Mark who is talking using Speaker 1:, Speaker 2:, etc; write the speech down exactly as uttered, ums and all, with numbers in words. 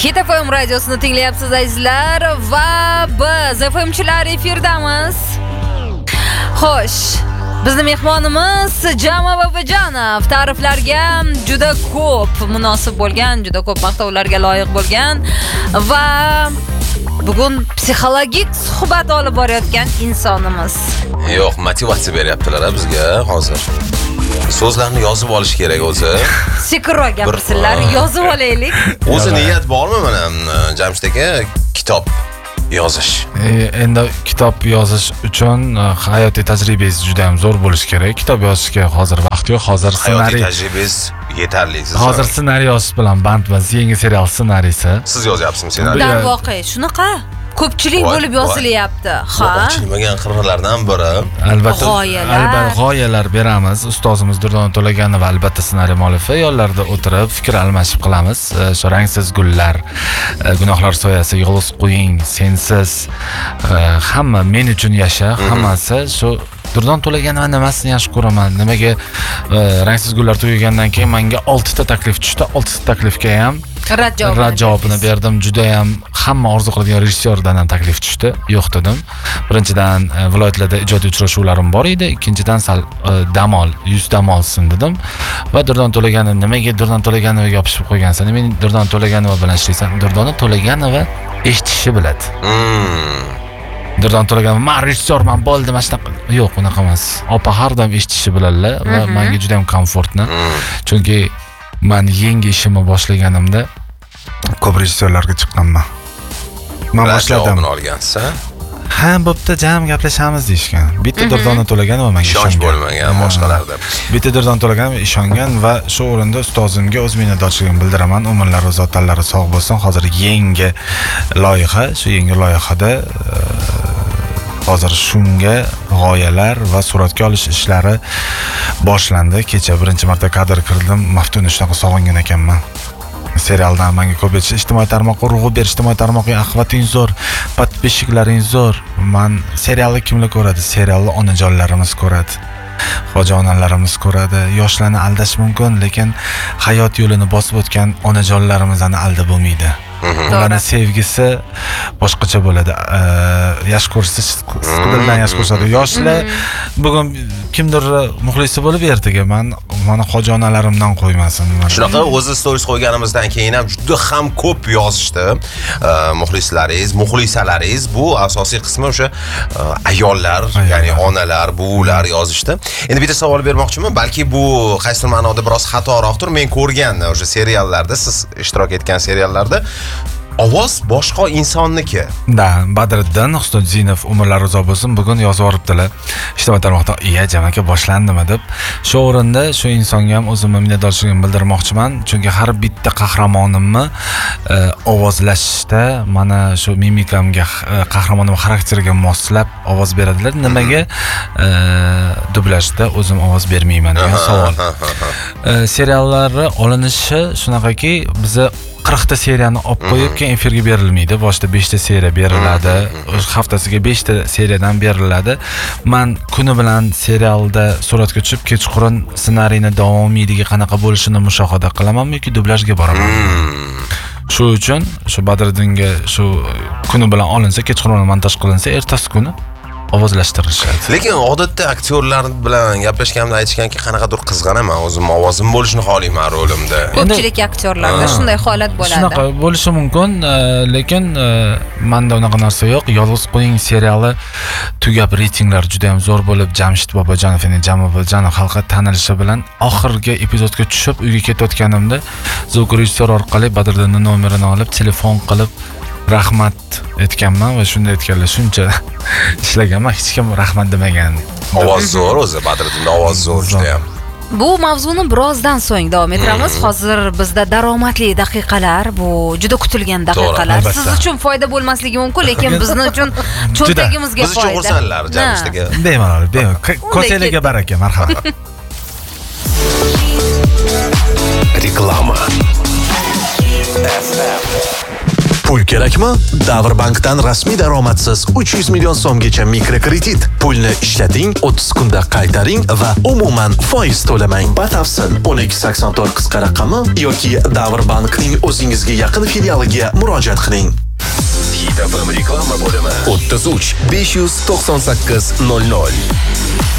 Speaker 1: Hit F M radiosini tinglayapsiz azizlar va biz F M'chilar efirdamiz. Xo'sh, bizning mehmonimiz Jama Bobojanov ta'riflarga juda ko'p munosib bo'lgan, juda ko'p maqtovlarga loyiq bo'lgan va bugun psixologik suhbat olib borayotgan insonimiz.
Speaker 2: Yo'q, motivatsiya beryaptilar bizga hozir. So'zlarni yozib olish kerak o'zi.
Speaker 1: Sekinroq gapirsinlar, yozib olaylik.
Speaker 2: O'zi niyat bormi mana Jamshid aka kitob yozish?
Speaker 3: E, endi kitob yozish uchun hayotiy tajribangiz juda ham zo'r bo'lishi kerak. Kitob yozishga hozir vaqt yo'q. Hozir
Speaker 2: ssenariy tajribangiz yetarli.
Speaker 3: Hozir ssenariy yozish bilan bandmiz. Yangi serial ssenariysi.
Speaker 2: Siz yozyapsizmi ssenariy?
Speaker 1: Darvoqe, shunaqa ko'pchilik bo'lib yozilyapti. Ha.
Speaker 2: Ochilmagan qirg'inlardan biri
Speaker 3: albatta
Speaker 1: g'oyalar.
Speaker 3: Albatta g'oyalar beramiz. Ustozimiz Durdona To'laganova albatta ssenariy muallifi. Yonlarida o'tirib fikr almashib qilamiz. Shu rangsiz gullar, gunohlar soyasi, yolg'iz qo'ying, sensiz, hamma men uchun yasha, hammasi shu Durdona To'laganova nimasini yaxshi ko'raman. Nimaga rangsiz gullar tugagandan keyin menga oltita taklif tushdi. oltita taklifga ham
Speaker 1: rad
Speaker 3: javobini berdim. Juda ham hamma orzu qiladigan rejissyordan ham taklif tushdi. Yo'q dedim. Birinchidan viloyatlarda ijodiy uchrashuvlarim bor edi. Ikkinchidan sal dam ol, yuz dam olsin dedim. Va Durdona To'laganova nimaga Durdona To'laganovaga yopishib qo'ygansan? Men Durdona To'laganova bilan ishlaysan. Durdona To'laganova eshitishi biladi. Durdona To'laganova men rejissyorman bo'ldi, mana shunaqa. Yo'q, unaqa emas. Opa har doim eshitishi biladilar va menga juda ham komfortni. Chunki men yangi ishimni boshlaganimda ko'p rejissyorlarga chiqqanman. Men boshladim.
Speaker 2: olgansiz, ha?
Speaker 3: Ha, bo'pti, jam gaplashamiz deyishgan. Bitta Durdona To'laganova menga
Speaker 2: ishonch bo'lmagan boshqalarda.
Speaker 3: Bitta Durdona To'laganova ishongan va shu o'rinda ustozimga o'z minnatdorchiligimni bildiraman. Umrlari uzoq, tallari sog' bo'lsin. Hozir yangi loyiha, shu yangi loyihada hozir shunga g'oyalar va suratga olish ishlari boshlandi. Kecha birinchi marta kadr kirdim. Maftun shunaqa sog'ingan ekanman. Serialdan menga ko'p ijtimoiy tarmoqqa urg'u berish, ijtimoiy tarmoqqa axvating zo'r, podpischiklaring zo'r. Men serialni kimlar ko'radi? Serialni onajonlarimiz ko'radi. Xo'jaonalarimiz ko'radi. Yoshlarni aldash mumkin, lekin hayot yo'lini bosib o'tgan onajonlarimizni aldab bo'lmaydi. Ularning sevgisi boshqacha bo'ladi. Yaxshi ko'rsa, sidqidildan yaxshi ko'rsatadi. Yoshlar bugun kimdir muxlisi bo'lib ertaga men mana xo'jaonalarimdan qo'ymasin.
Speaker 2: Shunaqa o'zi stories qo'yganimizdan keyin ham juda ham ko'p yozishdi. Muxlislaringiz, muxlisalaringiz bu asosiy qismi o'sha ayollar, ya'ni onalar, buvilar yozishdi. Endi bitta savol bermoqchiman, balki bu qaysi ma'noda biroz xatoroqdir. Men ko'rgan o'sha seriallarda, siz ishtirok etgan seriallarda ovoz boshqa insonniki.
Speaker 3: Da, Badriddin Husnudinov umrlari uzoq bo'lsin, bugun yozib yoribdilar. Ijtimoiy tarmoqda "Iya, jamaka boshlandimi?" deb. Shu o'rinda shu insonga ham o'zimni minnatdorchiligimni bildirmoqchiman, chunki har bitta qahramonimni ovozlashda mana shu mimikamga, qahramonim xarakteriga moslab ovoz beradilar. Nimaga dublyajda o'zim ovoz bermayman degan savol. Seriallari olinishi shunaqaki, biza qirq ta seriyani olib qo'yib, keyin efirga berilmaydi. Boshida besh ta seriya beriladi. Haftasiga besh ta seriyadan beriladi. Men kuni bilan serialda suratga tushib, kechqurun ssenariyni davomiyligi qanaqa bo'lishini mushohada qilaman yoki dublyajga boraman. Shu uchun shu Badriddinga shu kuni bilan olinsa, kechqurun montaj qilinsa, ertasi kuni ovozlashtirishadi.
Speaker 2: Lekin odatda aktyorlar bilan gaplashganimda aytishganki, qanaqadir qizg'anaman, o'zim ovozim bo'lishni xohlayman rolimda.
Speaker 1: Ko'pchilik aktyorlarda shunday holat bo'ladi.
Speaker 3: Shunaqa bo'lishi mumkin, lekin menda unaqa narsa yo'q. Yolg'iz qo'ying seriali tugab reytinglar juda ham zo'r bo'lib, Jamshid Bobojanov, ya'ni Jama Bobojanov xalqqa tanilishi bilan oxirgi epizodga tushib, uyga ketayotganimda zvuk rejissyor orqali Badriddinning nomerini olib, telefon qilib rahmat aytganman va shunda aytganlar shuncha ishlaganman, hech kim rahmat demagan.
Speaker 2: Ovoz zo'r o'zi, Badriddinning ovozi zo'r juda ham.
Speaker 1: Bu mavzuni birozdan so'ng davom ettiramiz. Hozir bizda daromadli daqiqalar, bu juda kutilgan daqiqalar. Siz uchun foyda bo'lmasligi mumkin, lekin bizning uchun cho'ntagimizga foyda.
Speaker 2: Biz uchun xursandlar, Jamshid aka.
Speaker 3: Bemalol, bemalol. Ko'sanglarga baraka, marhamat.
Speaker 4: Reklama. Pul kerakmi? Davrbankdan rasmiy daromadsiz uch yuz million so'mgacha mikrokredit. Pulni ishlating, o'ttiz kunda qaytaring va umuman foiz to'lamang. Batafsil o'n ikki sakson to'rt qisqa raqami yoki Davrbankning o'zingizga yaqin filialiga murojaat qiling.
Speaker 5: Hit F M reklama bo'limi o'ttiz uch besh yuz to'qson sakkiz nol nol.